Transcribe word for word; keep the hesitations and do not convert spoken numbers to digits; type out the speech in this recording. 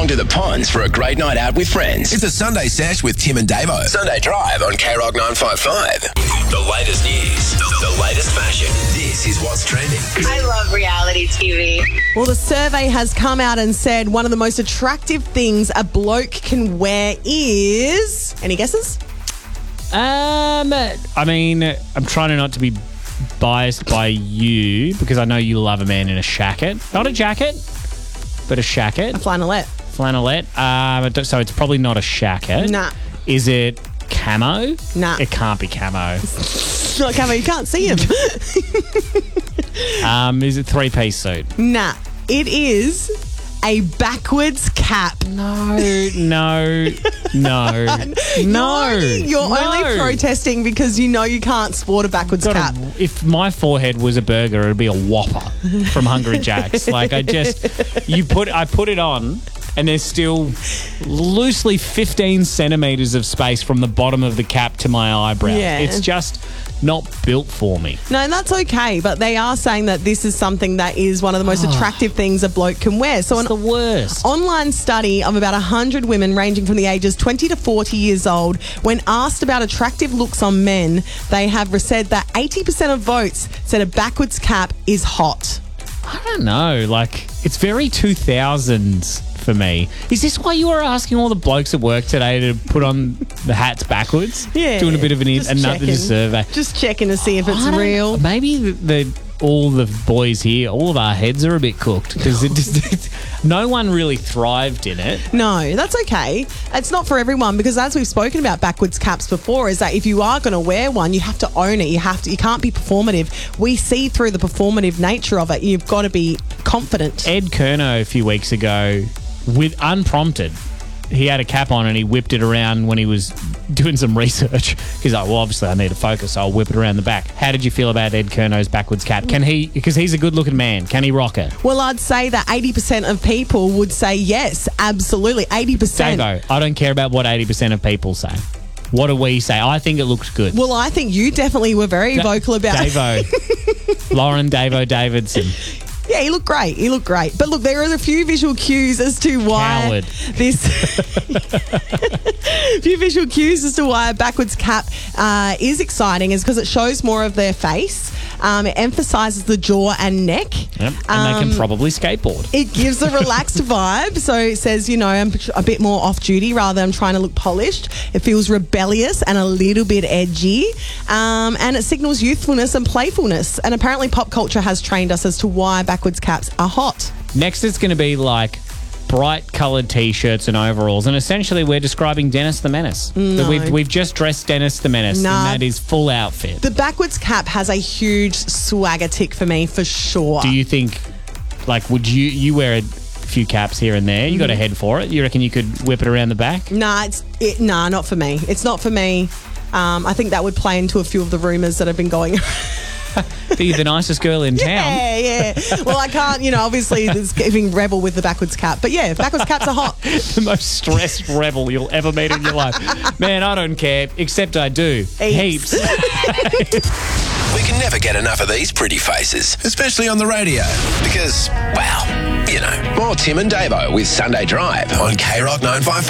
along to the ponds for a great night out with friends. It's a Sunday sesh with Tim and Davo. Sunday Drive on K Rock nine five five. The latest news, the latest fashion. This is what's trending. I love reality T V. Well, the survey has come out and said one of the most attractive things a bloke can wear is... Any guesses? Um, I mean, I'm trying to not to be biased by you because I know you love a man in a shacket. Not a jacket, but a shacket. A flannelette. Flannelette. Um, so it's probably not a shacket. Nah. Is it camo? Nah. It can't be camo. It's not camo. You can't see him. um, is it three-piece suit? Nah. It is a backwards cap. No, no, no, no. You're, only, you're no. only protesting because you know you can't sport a backwards Got cap. a, if my forehead was a burger, it'd be a Whopper from Hungry Jack's. Like I just, you put, I put it on, and there's still loosely fifteen centimeters of space from the bottom of the cap to my eyebrow. Yeah. It's just not built for me. No, and that's okay, but they are saying that this is something that is one of the most attractive things a bloke can wear. So It's an the worst. online study of about one hundred women ranging from the ages twenty to forty years old, when asked about attractive looks on men, they have said that eighty percent of votes said a backwards cap is hot. I don't know. Like, it's very two thousands for me. Is this why you were asking all the blokes at work today to put on the hats backwards? Yeah. Doing a bit of an just another checking. survey. Just checking to see if it's I don't- real. Maybe the, the all the boys here, all of our heads are a bit cooked because it just no one really thrived in it. No, that's okay. It's not for everyone because, as we've spoken about backwards caps before, is that if you are going to wear one, you have to own it. You have to. You can't be performative. We see through the performative nature of it. You've got to be confident. Ed Kerno a few weeks ago, with unprompted, he had a cap on and he whipped it around when he was doing some research. He's like, well, obviously I need to focus, so I'll whip it around the back. How did you feel about Ed Kerno's backwards cap? Can he, because he's a good-looking man, can he rock it? Well, I'd say that eighty percent of people would say yes, absolutely. eighty percent. Davo, I don't care about what eighty percent of people say. What do we say? I think it looks good. Well, I think you definitely were very Da- vocal about it. Davo. Lauren Davo Davidson. Yeah, he looked great. He looked great. But look, there are a few visual cues as to why Coward. this. few visual cues as to why a backwards cap uh, is exciting is because it shows more of their face. Um, it emphasises the jaw and neck. Yep. And they Um, can probably skateboard. It gives a relaxed vibe. So it says, you know, I'm a bit more off duty rather than trying to look polished. It feels rebellious and a little bit edgy. Um, and it signals youthfulness and playfulness. And apparently pop culture has trained us as to why backwards caps are hot. Next, it's going to be like bright coloured T-shirts and overalls. And essentially, we're describing Dennis the Menace. No. We've, we've just dressed Dennis the Menace Nah. in that his full outfit. The backwards cap has a huge swagger tick for me, for sure. Do you think, like, would you, you wear a few caps here and there? You got a head for it? You reckon you could whip it around the back? Nah, it's it, nah, not for me. It's not for me. Um, I think that would play into a few of the rumours that have been going Be the nicest girl in town. Yeah, yeah. Well, I can't, you know, obviously there's giving rebel with the backwards cap. But yeah, backwards caps are hot. The most stressed rebel you'll ever meet in your life. Man, I don't care, except I do. Heaps. We can never get enough of these pretty faces. Especially on the radio. Because, well, you know, more Tim and Davo with Sunday Drive on K Rock nine five five.